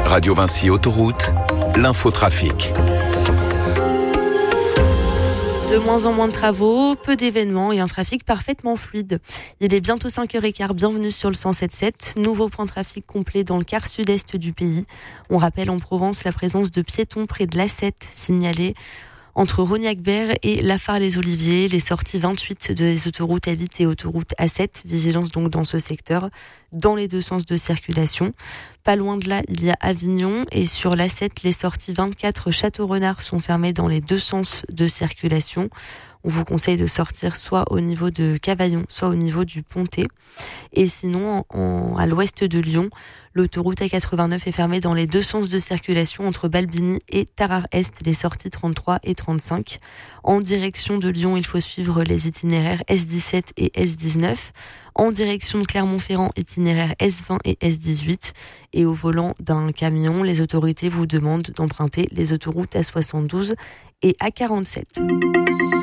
Radio Vinci Autoroute, l'infotrafic. De moins en moins de travaux, peu d'événements et un trafic parfaitement fluide. Il est bientôt 5h15, bienvenue sur le 107.7. Nouveau point de trafic complet dans le quart sud-est du pays. On rappelle en Provence la présence de piétons près de l'A7 signalée entre Rognac-Berre et Lafare-les-Oliviers, les sorties 28 des autoroutes A8 et autoroute A7. Vigilance donc dans ce secteur, dans les deux sens de circulation. Pas loin de là, il y a Avignon et sur l'A7, les sorties 24 Château-Renard sont fermées dans les deux sens de circulation. On vous conseille de sortir soit au niveau de Cavaillon, soit au niveau du Pontet. Et sinon, à l'ouest de Lyon, l'autoroute A89 est fermée dans les deux sens de circulation entre Balbigny et Tarare-Est, les sorties 33 et 35. En direction de Lyon, il faut suivre les itinéraires S17 et S19. En direction de Clermont-Ferrand, itinéraire S20 et S18. Et au volant d'un camion, les autorités vous demandent d'emprunter les autoroutes A72 et A47.